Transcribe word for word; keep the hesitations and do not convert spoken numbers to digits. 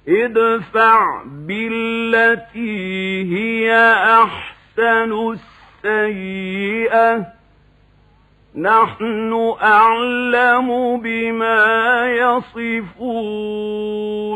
ادفع بالتي هي أحسن السيئة نحن أعلم بما يصفون